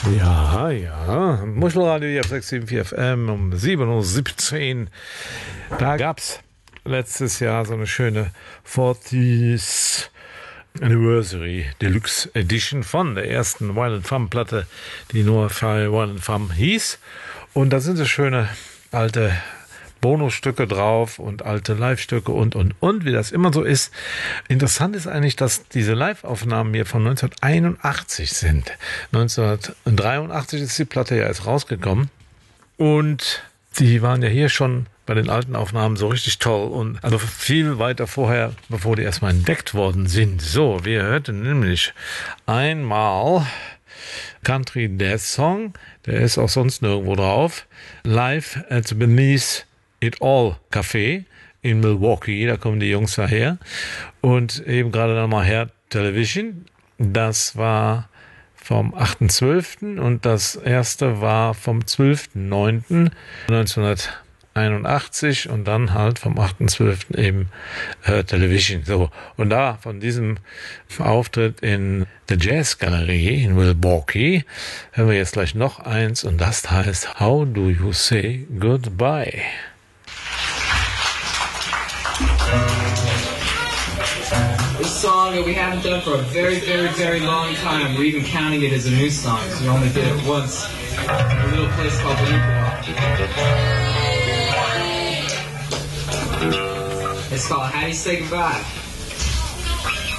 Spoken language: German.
Ja, ja. Muschelradio hier auf 674 FM um 7:17 Uhr. Da gab's letztes Jahr so eine schöne 40th Anniversary Deluxe Edition von der ersten Violent Femmes Platte, die nur Violent Femmes hieß. Und da sind so schöne alte Bonusstücke drauf und alte Live-Stücke und, wie das immer so ist. Interessant ist eigentlich, dass diese Live-Aufnahmen hier von 1981 sind. 1983 ist die Platte ja erst rausgekommen und die waren ja hier schon bei den alten Aufnahmen so richtig toll und also viel weiter vorher, bevor die erstmal entdeckt worden sind. So, wir hörten nämlich einmal Country Death Song, der ist auch sonst nirgendwo drauf, Live at the Beneath It All Café in Milwaukee, da kommen die Jungs daher. Und eben gerade nochmal Hair Television, das war vom 8.12. und das erste war vom 12.09.1981 und dann halt vom 8.12. eben Television. So, und da von diesem Auftritt in der Jazzgalerie in Milwaukee hören wir jetzt gleich noch eins und das heißt How Do You Say Goodbye? This song that we haven't done for a very, very, very long time. We're even counting it as a new song, because we only did it once in a little place called Beneath. It's called How Do You Say Goodbye?